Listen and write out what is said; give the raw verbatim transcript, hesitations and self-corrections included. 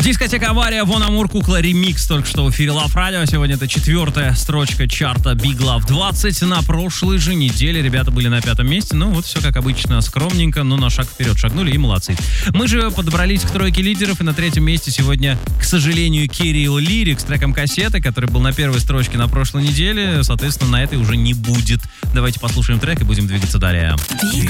Дискотека «Авария», Вон Амур, Кукла, ремикс только что в эфире Love Radio. Сегодня это четвертая строчка чарта Big Love двадцать. На прошлой же неделе ребята были на пятом месте. Ну вот все как обычно, скромненько, но на шаг вперед шагнули и молодцы. Мы же подобрались к тройке лидеров, и на третьем месте сегодня, к сожалению, Кирилл Лирик с треком «Кассеты», который был на первой строчке на прошлой неделе. Соответственно, на этой уже не будет. Давайте послушаем трек и будем двигаться далее.